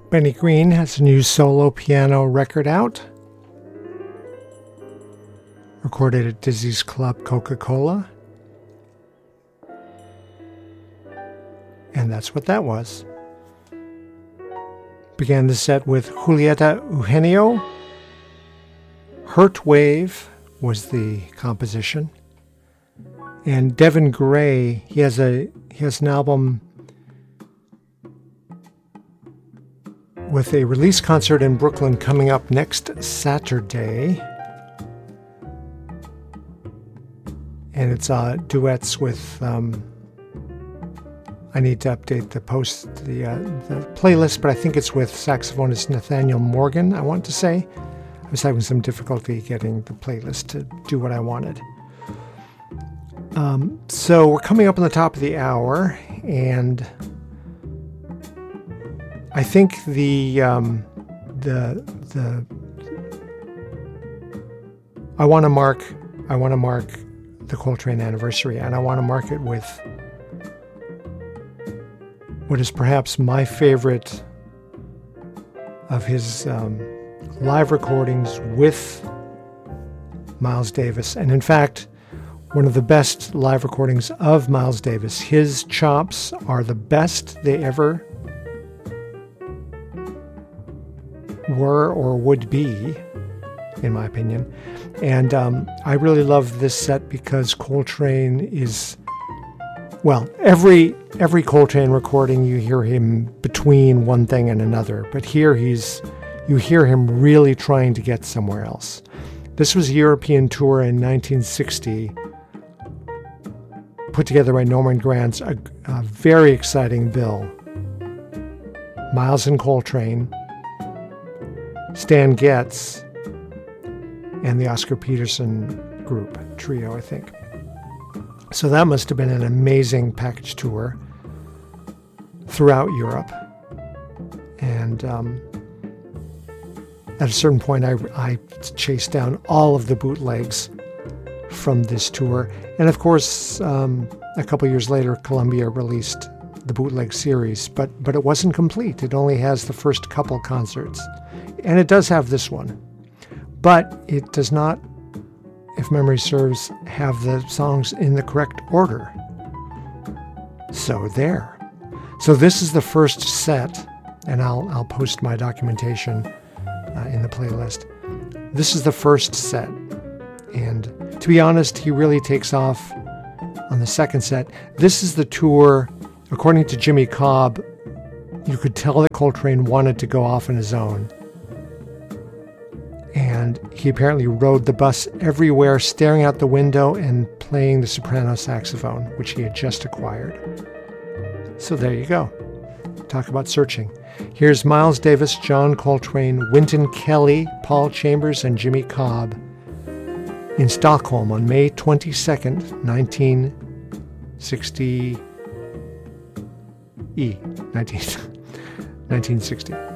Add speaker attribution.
Speaker 1: Benny Green has a new solo piano record out, recorded at Dizzy's Club Coca-Cola. And that's what that was. Began the set with Julieta Eugenio. Hurt Wave was the composition. And Devin Gray, he has an album with a release concert in Brooklyn coming up next Saturday. And it's duets with, I need to update the playlist, but I think it's with saxophonist Nathaniel Morgan, I want to say. I was having some difficulty getting the playlist to do what I wanted. So we're coming up on the top of the hour, and I think I want to mark the Coltrane anniversary, and I want to mark it with what is perhaps my favorite of his live recordings with Miles Davis, and in fact, one of the best live recordings of Miles Davis. His chops are the best they ever were or would be, in my opinion. And I really love this set because Coltrane is, well, every Coltrane recording you hear him between one thing and another, but here you hear him really trying to get somewhere else. This was a European tour in 1960, put together by Norman Granz, a very exciting bill. Miles and Coltrane, Stan Getz, and the Oscar Peterson group, trio, I think. So that must have been an amazing package tour throughout Europe. And at a certain point, I chased down all of the bootlegs from this tour. And of course, a couple years later, Columbia released the bootleg series, but it wasn't complete. It only has the first couple concerts. And it does have this one. But it does not, if memory serves, have the songs in the correct order. So there. So this is the first set, and I'll post my documentation in the playlist. This is the first set. And to be honest, he really takes off on the second set. This is the tour, according to Jimmy Cobb, you could tell that Coltrane wanted to go off on his own. And he apparently rode the bus everywhere, staring out the window and playing the soprano saxophone, which he had just acquired. So there you go. Talk about searching. Here's Miles Davis, John Coltrane, Wynton Kelly, Paul Chambers, and Jimmy Cobb in Stockholm on May 22nd, 1960.